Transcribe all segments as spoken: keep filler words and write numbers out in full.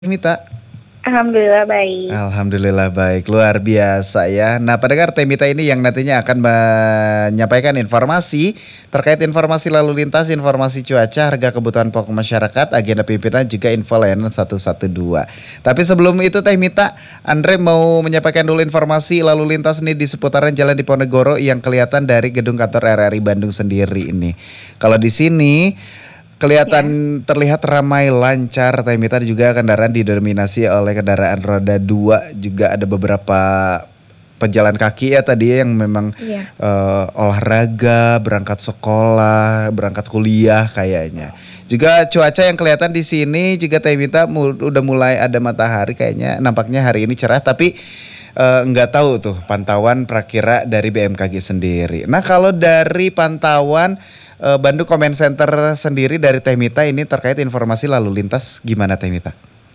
Mita. Alhamdulillah baik. Alhamdulillah baik, luar biasa ya. Nah, pendengar Teh Mita ini yang nantinya akan menyampaikan informasi terkait informasi lalu lintas, informasi cuaca, harga kebutuhan pokok masyarakat, agenda pimpinan, juga info layanan satu satu dua. Tapi sebelum itu Teh Mita, Andre mau menyampaikan dulu informasi lalu lintas nih di seputaran Jalan Diponegoro yang kelihatan dari gedung kantor R R I Bandung sendiri ini. Kalau di sini kelihatan Ya. terlihat ramai lancar Teh Mita, juga kendaraan didominasi oleh kendaraan roda dua, juga ada beberapa pejalan kaki ya tadi yang memang Iya. uh, olahraga, berangkat sekolah, berangkat kuliah kayaknya. Juga cuaca yang kelihatan di sini juga Teh Mita mu- udah mulai ada matahari, kayaknya nampaknya hari ini cerah, tapi uh, nggak tahu tuh pantauan prakira dari B M K G sendiri. Nah, kalau dari pantauan uh, Bandung Comment Center sendiri dari Teh Mita ini terkait informasi lalu lintas gimana Teh Mita?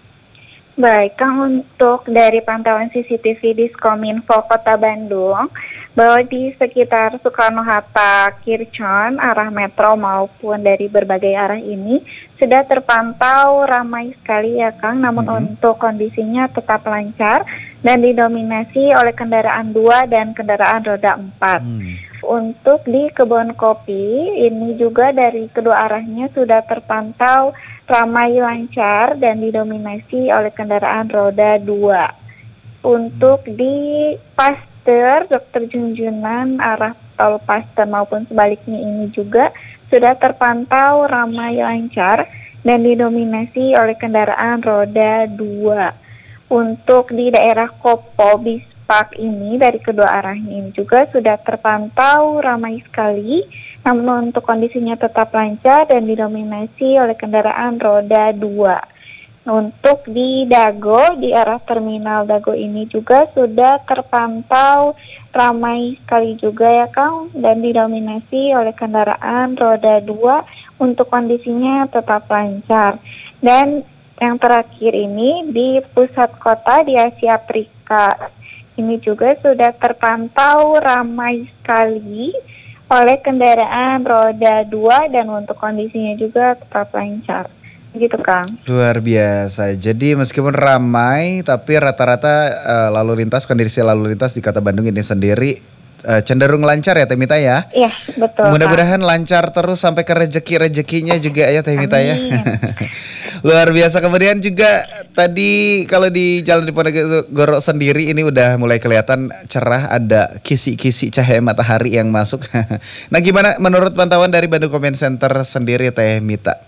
Baik, Kang, untuk dari pantauan C C T V Diskominfo Kota Bandung, bahwa di sekitar Soekarno-Hatta, Kircon, arah metro maupun dari berbagai arah ini sudah terpantau ramai sekali ya Kang, namun Mhm. untuk kondisinya tetap lancar dan didominasi oleh kendaraan dua dan kendaraan roda empat. Hmm. Untuk di kebun kopi, ini juga dari kedua arahnya sudah terpantau ramai lancar dan didominasi oleh kendaraan roda dua. Untuk di Pasteur, Dokter Junjunan, arah tol Pasteur maupun sebaliknya ini juga sudah terpantau ramai lancar dan didominasi oleh kendaraan roda dua. Untuk di daerah Kopo, Bispak ini dari kedua arahnya ini juga sudah terpantau ramai sekali, namun untuk kondisinya tetap lancar dan didominasi oleh kendaraan roda dua. Untuk di Dago, di arah terminal Dago ini juga sudah terpantau ramai sekali juga ya Kang, dan didominasi oleh kendaraan roda dua, untuk kondisinya tetap lancar. Dan yang terakhir ini di pusat kota di Asia Afrika, ini juga sudah terpantau ramai sekali oleh kendaraan roda dua dan untuk kondisinya juga tetap lancar. Begitu Kang. Luar biasa. Jadi meskipun ramai tapi rata-rata uh, lalu lintas, kondisi lalu lintas di Kota Bandung ini sendiri uh, cenderung lancar ya Teh Mita ya. Iya, betul Kang. Mudah-mudahan lancar terus sampai ke rezeki-rezekinya juga ya Teh Mita ya. Amin. Luar biasa. Kemudian juga tadi kalau di Jalan Diponegoro sendiri ini udah mulai kelihatan cerah, ada kisi-kisi cahaya matahari yang masuk. Nah, gimana menurut pantauan dari Bandung Comment Center sendiri Teh Mita?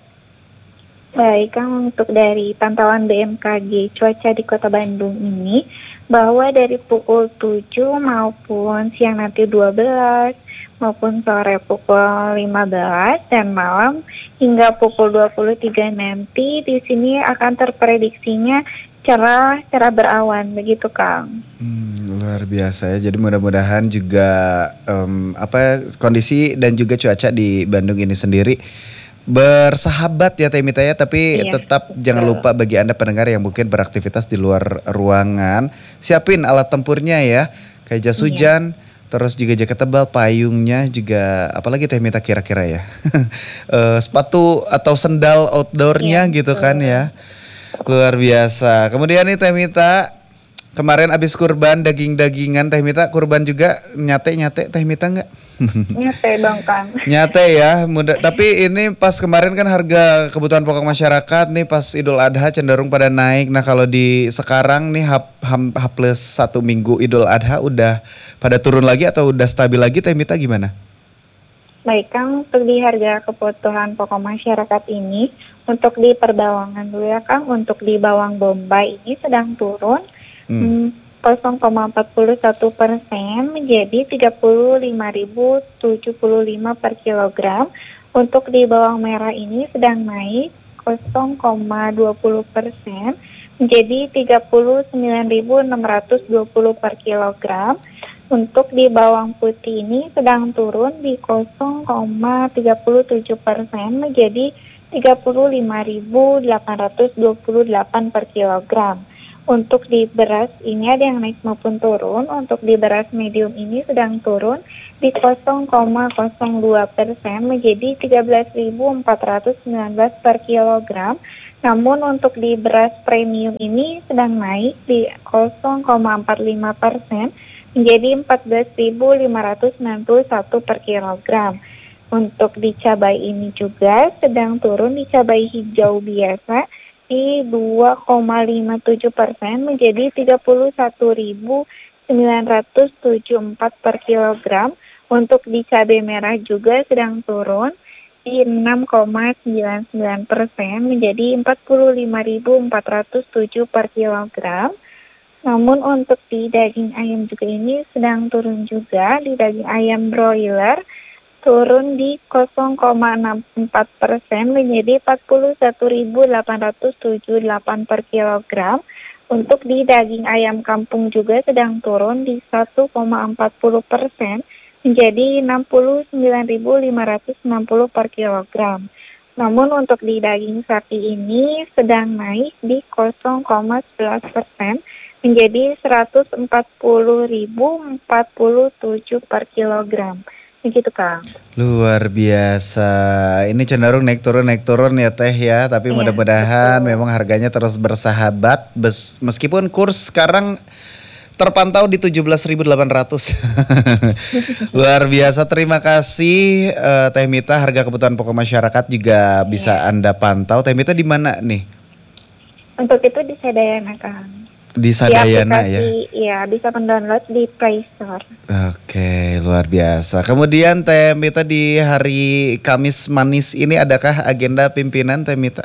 Baik Kang, untuk dari pantauan B M K G cuaca di Kota Bandung ini, bahwa dari pukul tujuh maupun siang nanti dua belas maupun sore pukul lima belas dan malam hingga pukul dua puluh tiga nanti di sini akan terprediksinya cerah, cerah berawan, begitu Kang. Hmm, luar biasa ya. Jadi mudah-mudahan juga um, apa kondisi dan juga cuaca di Bandung ini sendiri bersahabat ya Teh Mita ya, tapi Iya, tetap betul. jangan lupa bagi Anda pendengar yang mungkin beraktivitas di luar ruangan, siapin alat tempurnya ya, kayak jas hujan, terus juga jaket tebal, payungnya juga, apalagi Teh Mita kira-kira ya, Eh, sepatu atau sendal outdoornya Iya, gitu betul. kan ya, luar biasa. Kemudian nih Teh Mita, kemarin abis kurban daging-dagingan Teh Mita, kurban juga nyate-nyate Teh Mita nggak? Nyate dong Kang. Nyate ya, mudah. Tapi ini pas kemarin kan harga kebutuhan pokok masyarakat nih pas Idul Adha cenderung pada naik. Nah kalau di sekarang nih H, H, H plus satu minggu Idul Adha udah pada turun lagi atau udah stabil lagi Teh Mita gimana? Baik Kang, untuk di harga kebutuhan pokok masyarakat ini, untuk di perbawangan dulu ya Kang, untuk di bawang bombay ini sedang turun Hmm. hmm, nol koma empat satu persen menjadi tiga puluh lima ribu tujuh puluh lima per kilogram. Untuk di bawang merah ini sedang naik nol koma dua puluh persen menjadi tiga puluh sembilan ribu enam ratus dua puluh per kilogram. Untuk di bawang putih ini sedang turun di nol koma tiga tujuh persen menjadi tiga puluh lima ribu delapan ratus dua puluh delapan per kilogram. Untuk di beras ini ada yang naik maupun turun. Untuk di beras medium ini sedang turun di nol koma nol dua persen menjadi tiga belas ribu empat ratus sembilan belas per kilogram. Namun untuk di beras premium ini sedang naik di nol koma empat lima persen menjadi empat belas ribu lima ratus sembilan puluh satu per kilogram. Untuk di cabai ini juga sedang turun di cabai hijau biasa di dua koma lima tujuh persen menjadi tiga puluh satu ribu sembilan ratus tujuh puluh empat per kilogram. Untuk di cabai merah juga sedang turun di enam koma sembilan sembilan persen menjadi empat puluh lima ribu empat ratus tujuh per kilogram. Namun untuk di daging ayam juga ini sedang turun juga, di daging ayam broiler turun di nol koma enam empat persen menjadi empat puluh satu ribu delapan ratus tujuh puluh delapan per kilogram. Untuk di daging ayam kampung juga sedang turun di satu koma empat nol persen menjadi enam puluh sembilan ribu lima ratus enam puluh per kilogram. Namun untuk di daging sapi ini sedang naik di nol koma sebelas persen menjadi seratus empat puluh ribu empat puluh tujuh per kilogram. Begitu Kang. Luar biasa. Ini cenderung naik turun naik turun ya Teh ya. Tapi Iya, mudah-mudahan betul. memang harganya terus bersahabat. Bes- meskipun kurs sekarang terpantau di tujuh belas ribu delapan ratus. Luar biasa. Terima kasih eh, Teh Mita. Harga kebutuhan pokok masyarakat juga bisa Anda pantau. Teh Mita di mana nih? Untuk itu di Sadayana Kang. Di Di Sadayana ya. aplikasi, ya bisa mendownload di Play Store. Oke, luar biasa. Kemudian Teh Mita di hari Kamis manis ini adakah agenda pimpinan Teh Mita?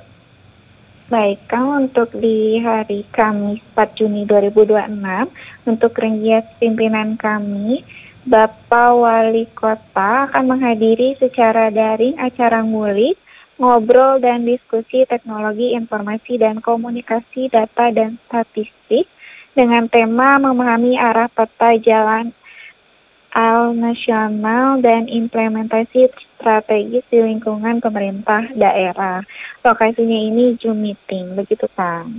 Baik Kang, untuk di hari Kamis empat Juni dua ribu dua puluh enam, untuk ringgias pimpinan kami, Bapak Wali Kota akan menghadiri secara daring acara ngulik, ngobrol dan diskusi teknologi informasi dan komunikasi data dan statistik dengan tema memahami arah peta jalan al nasional dan implementasi strategis di lingkungan pemerintah daerah. Lokasinya ini Zoom meeting, begitu Kang.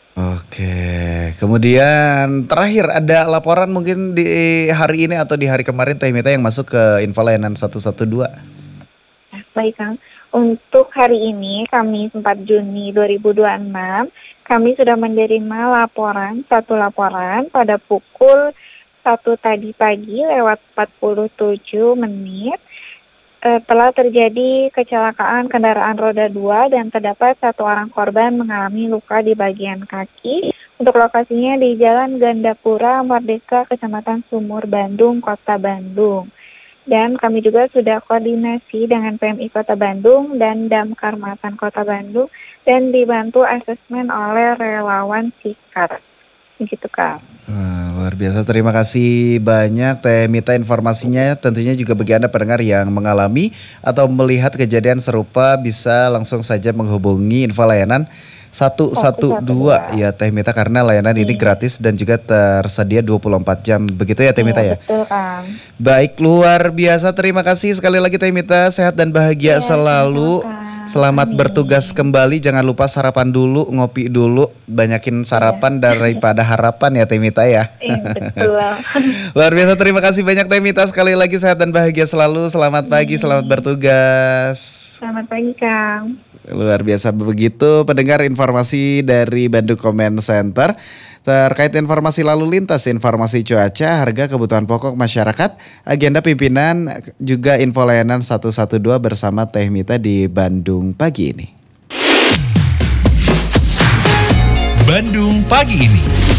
Oke, kemudian terakhir ada laporan mungkin di hari ini atau di hari kemarin Teh Mita yang masuk ke info layanan satu satu dua. Baik Kang, untuk hari ini Kamis empat Juni dua ribu dua puluh enam, kami sudah menerima laporan, satu laporan pada pukul satu tadi pagi lewat empat puluh tujuh menit. E, telah terjadi kecelakaan kendaraan roda dua dan terdapat satu orang korban mengalami luka di bagian kaki. Untuk lokasinya di Jalan Gandapura Merdeka, Kecamatan Sumur Bandung, Kota Bandung. Dan kami juga sudah koordinasi dengan P M I Kota Bandung dan Damkar Matan Kota Bandung dan dibantu asesmen oleh relawan Sikar. Begitu Kak. Wah, luar biasa, terima kasih banyak Teh Mita informasinya. Tentunya juga bagi Anda pendengar yang mengalami atau melihat kejadian serupa bisa langsung saja menghubungi info layanan satu satu dua ya Teh Mita, karena layanan ini gratis dan juga tersedia dua puluh empat jam. Begitu ya Teh Mita ya? Betul Kang. Baik, luar biasa, terima kasih sekali lagi Teh Mita. Sehat dan bahagia Ya, selalu. sama-sama. Selamat Amin. bertugas kembali. Jangan lupa sarapan dulu, ngopi dulu. Banyakin sarapan daripada harapan ya Teh Mita ya. Iya, betul. Luar biasa, terima kasih banyak Teh Mita. Sekali lagi sehat dan bahagia selalu. Selamat pagi, selamat bertugas. Selamat pagi Kang. Luar biasa, begitu pendengar informasi dari Bandung Comment Center terkait informasi lalu lintas, informasi cuaca, harga kebutuhan pokok masyarakat, agenda pimpinan, juga info layanan satu satu dua bersama Teh Mita di Bandung pagi ini. Bandung pagi ini.